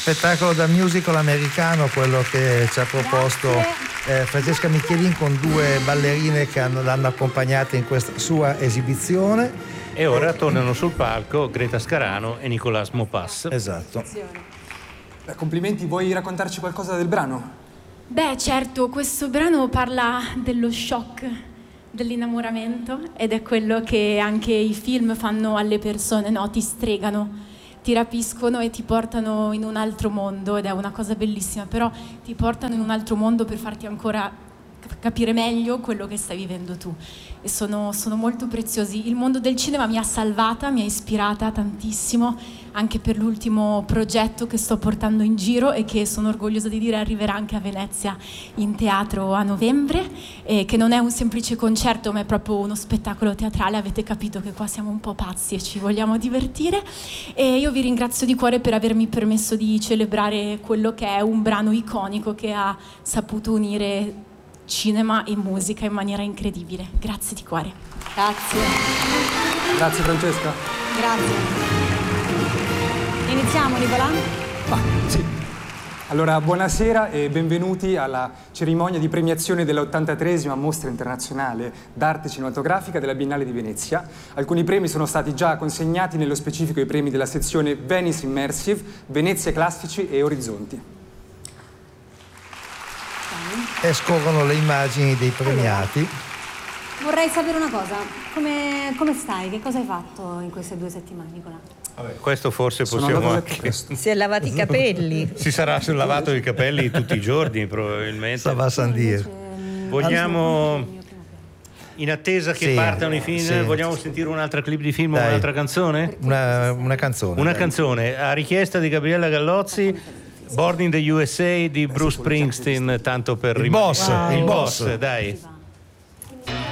spettacolo da musical americano, quello che ci ha proposto Francesca Michelin, con due ballerine che l'hanno accompagnata in questa sua esibizione. E ora tornano sul palco Greta Scarano e Nicolas Maupas. Esatto. Beh, complimenti, vuoi raccontarci qualcosa del brano? Beh, certo, questo brano parla dello shock, dell'innamoramento, ed è quello che anche i film fanno alle persone, no? Ti stregano, ti rapiscono e ti portano in un altro mondo, ed è una cosa bellissima, però ti portano in un altro mondo per farti ancora capire meglio quello che stai vivendo tu, e sono molto preziosi. Il mondo del cinema mi ha salvata, mi ha ispirata tantissimo, anche per l'ultimo progetto che sto portando in giro e che sono orgogliosa di dire arriverà anche a Venezia in teatro a novembre, che non è un semplice concerto ma è proprio uno spettacolo teatrale. Avete capito che qua siamo un po' pazzi e ci vogliamo divertire, e io vi ringrazio di cuore per avermi permesso di celebrare quello che è un brano iconico che ha saputo unire cinema e musica in maniera incredibile. Grazie di cuore. Grazie. Grazie Francesca. Grazie. Iniziamo, Nicolà? Sì. Allora, buonasera e benvenuti alla cerimonia di premiazione dell'83esima Mostra Internazionale d'Arte Cinematografica della Biennale di Venezia. Alcuni premi sono stati già consegnati, nello specifico i premi della sezione Venice Immersive, Venezia Classici e Orizzonti. E scorrono le immagini dei premiati. Vorrei sapere una cosa, come stai? Che cosa hai fatto in queste 2 settimane, Nicolà? Vabbè, questo forse possiamo anche... Si è lavati i capelli. Si sarà lavato i capelli tutti i giorni probabilmente. Stava a San Diego. Vogliamo, in attesa che Sì, partano i film, sì. Vogliamo sentire un'altra clip di film o Dai. un'altra canzone? Una canzone. Una dai. canzone a richiesta di Gabriella Gallozzi, Born in the USA di Bruce Springsteen, tanto per Il boss, il boss. dai.